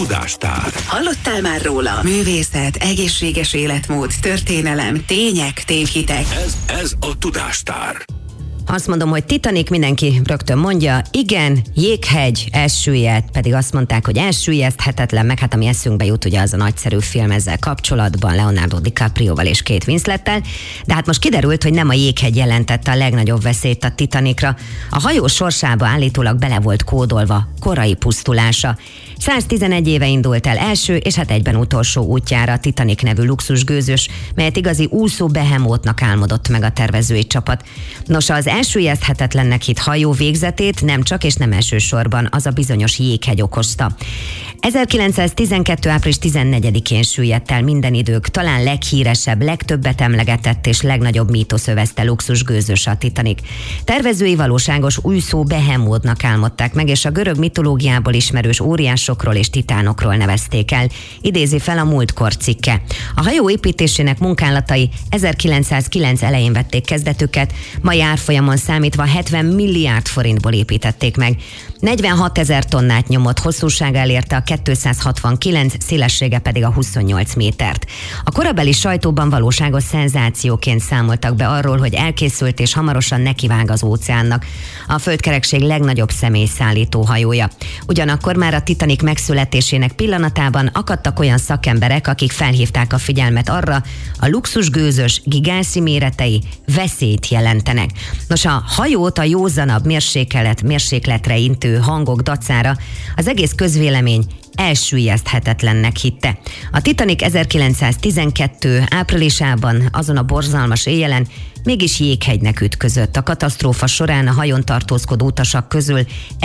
Tudástár. Hallottál már róla? Művészet, egészséges életmód, történelem, tények, tévhitek. Ez a Tudástár. Azt mondom, hogy Titanic, mindenki rögtön mondja, igen, jéghegy, elsüllyedt, pedig azt mondták, hogy elsüllyeszthetetlen, meg hát ami eszünkbe jut, ugye az a nagyszerű film ezzel kapcsolatban, Leonardo DiCaprioval és Kate Winslettel, de hát most kiderült, hogy nem a jéghegy jelentette a legnagyobb veszélyt a Titanicra. A hajó sorsába állítólag bele volt kódolva korai pusztulása. 111 éve indult el első, és hát egyben utolsó útjára a Titanic nevű luxusgőzös, melyet igazi úszó behemótnak álmodott meg a tervezői csapat. Nos, az elsüllyeszthetetlennek hitt hajó végzetét nem csak és nem elsősorban az a bizonyos jéghegy okozta. 1912. április 14-én süllyedt el minden idők talán leghíresebb, legtöbbet emlegetett és legnagyobb mítosz övezte luxusgőzös a Titanic. Tervezői valóságos úszó behemódnak álmodták meg, és a görög mitológiából ismerős óriásokról és titánokról nevezték el, idézi fel a Múltkor cikke. A hajó építésének munkálatai 1909 elején vették kezdetüket, mai árfolyamon számítva 70 milliárd forintból építették meg. 46 000 tonnát nyomott, hosszúsága elérte a 269, szélessége pedig a 28 métert. A korabeli sajtóban valóságos szenzációként számoltak be arról, hogy elkészült és hamarosan nekivág az óceánnak. A földkerekség legnagyobb személyszállító hajója. Ugyanakkor már a Titanic megszületésének pillanatában akadtak olyan szakemberek, akik felhívták a figyelmet arra, a luxusgőzös gigászi méretei veszélyt jelentenek. Nos, a hajót a józanabb mérsékletre intő hangok dacára az egész közvélemény elsüllyeszthetetlennek hitte. A Titanic 1912. áprilisában, azon a borzalmas éjjelen mégis jéghegynek ütközött. A katasztrófa során a hajón tartózkodó utasak közül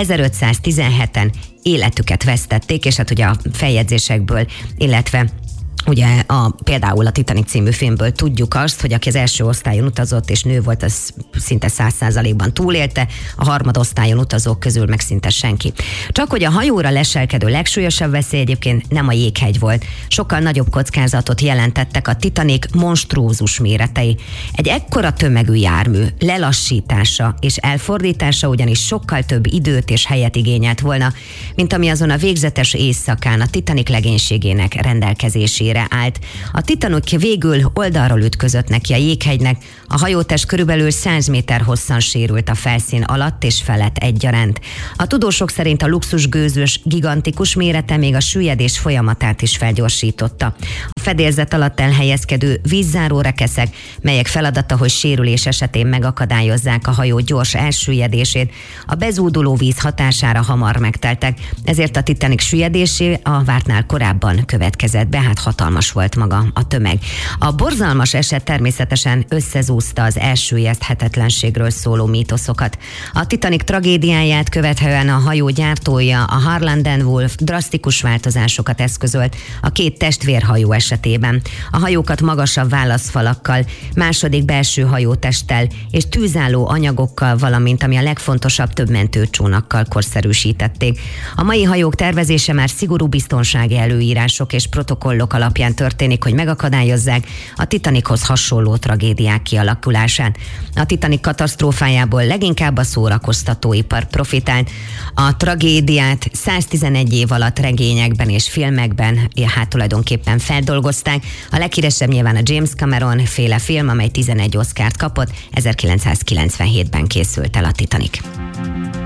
1517-en életüket vesztették, és hát ugye a feljegyzésekből, illetve ugye például a Titanic című filmből tudjuk azt, hogy aki az első osztályon utazott és nő volt, az szinte 100%-ban túlélte, a harmadosztályon utazók közül meg szinte senki. Csak hogy a hajóra leselkedő legsúlyosabb veszély egyébként nem a jéghegy volt. Sokkal nagyobb kockázatot jelentettek a Titanic monstrózus méretei. Egy ekkora tömegű jármű lelassítása és elfordítása ugyanis sokkal több időt és helyet igényelt volna, mint ami azon a végzetes éjszakán a Titanic legénységének rendelkezésére állt. A Titanic végül oldalról ütközött neki a jéghegynek, a hajótest körülbelül 100 méter hosszan sérült a felszín alatt és felett egyaránt. A tudósok szerint a luxusgőzös gigantikus mérete még a süllyedés folyamatát is felgyorsította. A fedélzet alatt elhelyezkedő vízzáró rekeszek, melyek feladata, hogy sérülés esetén megakadályozzák a hajó gyors elsüllyedését, a bezúduló víz hatására hamar megteltek, ezért a Titanic süllyedésé a vártnál korábban következett be, hát hatalmas volt maga a tömeg. A borzalmas eset természetesen összezúzta az elsüllyeszthetetlenségről szóló mítoszokat. A Titanic tragédiáját követően a hajó gyártója, a Harland and Wolff drasztikus változásokat eszközölt a két testvérhajó esetében. A hajókat magasabb válaszfalakkal, második belső hajótesttel és tűzálló anyagokkal, valamint ami a legfontosabb, több mentőcsónakkal korszerűsítették. A mai hajók tervezése már szigorú biztonsági előírások és protokollok alapján történik, hogy megakadályozzák a Titanichoz hasonló tragédiák kialakulását. A Titanic katasztrófájából leginkább a szórakoztatóipar profitált. A tragédiát 111 év alatt regényekben és filmekben hát tulajdonképpen feldolgozták. A leghíresebb nyilván a James Cameron féle film, amely 11 Oscart kapott, 1997-ben készült el a Titanic.